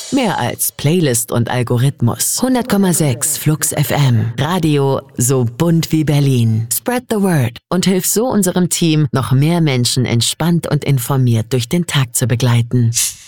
Mehr als Playlist und Algorithmus. 100,6 Flux FM. Radio so bunt wie Berlin. Spread the word und hilf so unserem Team, noch mehr Menschen entspannt und informiert durch den Tag zu begleiten.